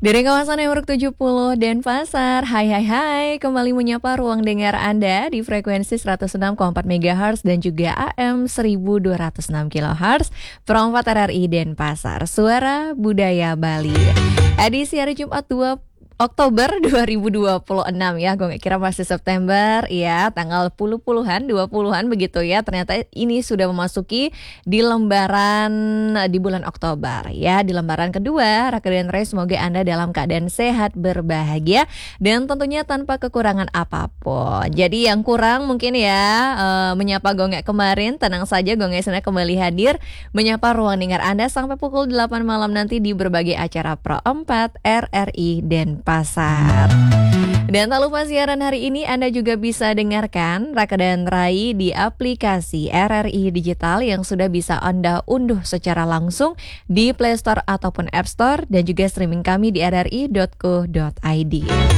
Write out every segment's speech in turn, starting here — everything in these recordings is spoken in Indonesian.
Dari kawasan Nemruk 70 Denpasar, hai, kembali menyapa ruang dengar Anda di frekuensi 106,4 MHz dan juga AM 1206 kHz, perangkat RRI Denpasar, Suara Budaya Bali. Edisi hari Jumat 2 Oktober 2026 ya, gue gak kira masih September ya, tanggal puluhan 20-an begitu ya. Ternyata ini sudah memasuki di lembaran di bulan Oktober ya, di lembaran kedua. Raka dan Ray, semoga Anda dalam keadaan sehat, berbahagia dan tentunya tanpa kekurangan apapun. Jadi yang kurang mungkin ya menyapa Gongek kemarin, tenang saja, Gongek sana kembali hadir menyapa ruang dengar Anda sampai pukul 8 malam nanti di berbagai acara Pro 4 RRI Denpasar. Dan tak lupa siaran hari ini Anda juga bisa dengarkan Raka dan Rai di aplikasi RRI Digital yang sudah bisa Anda unduh secara langsung di Play Store ataupun App Store, dan juga streaming kami di rri.co.id.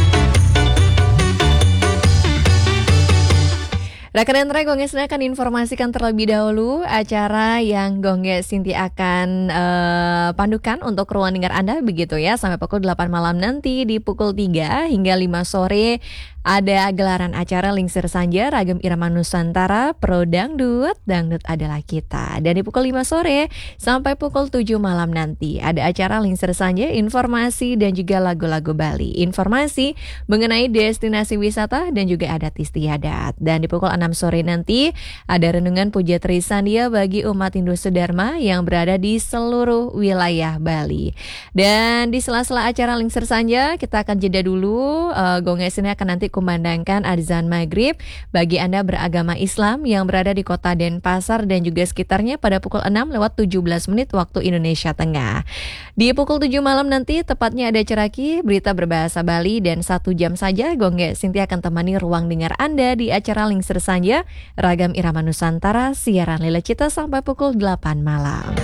Raka dan Ray, Gongge Sinti akan informasikan terlebih dahulu acara yang Gongge Sinti akan pandukan untuk ruang dengar Anda begitu ya, sampai pukul 8 malam nanti. Di pukul 3 hingga 5 sore ada gelaran acara Lingsir Sanja Ragam Irama Nusantara Pro Dangdut, Dangdut Adalah Kita. Dan di pukul 5 sore sampai pukul 7 malam nanti ada acara Lingsir Sanja, informasi dan juga lagu-lagu Bali, informasi mengenai destinasi wisata dan juga adat istiadat. Dan di pukul 6 sore nanti ada renungan puja Trisandia bagi umat Hindu Sedharma yang berada di seluruh wilayah Bali. Dan di sela-sela acara Lingsir Sanja kita akan jeda dulu. Gongge Sinti akan nanti kumandangkan azan maghrib bagi Anda beragama Islam yang berada di kota Denpasar dan juga sekitarnya pada pukul 6:17 waktu Indonesia Tengah. Di pukul 7 malam nanti tepatnya ada Ceraki, berita berbahasa Bali, dan 1 jam saja Gongge Sinti akan temani ruang dengar Anda di acara Lingsir Sanja Ragam Irama Nusantara, siaran Lila Cita sampai pukul 8 malam.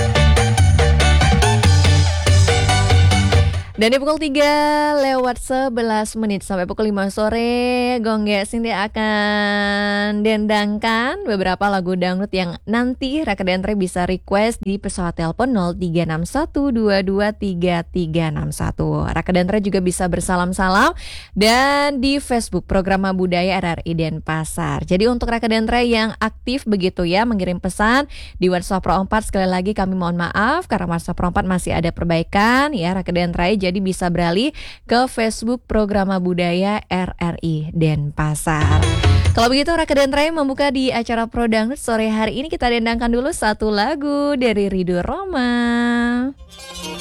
Dan di pukul 3:11 sampai pukul 5 sore Gongge Sinti akan dendangkan beberapa lagu dangdut yang nanti Raka dan Ray bisa request di pesawat telepon 0361223361. Raka dan Ray juga bisa bersalam-salam dan di Facebook Programa Budaya RRI Denpasar. Jadi untuk Raka dan Ray yang aktif begitu ya mengirim pesan di WhatsApp Pro 4, sekali lagi kami mohon maaf karena WhatsApp Pro 4 masih ada perbaikan ya Raka dan Ray, jadi bisa beralih ke Facebook Programa Budaya RRI Denpasar. Kalau begitu Raka dan Ray membuka di acara Pro Dangdut sore hari ini. Kita dendangkan dulu satu lagu dari Ridho Roma.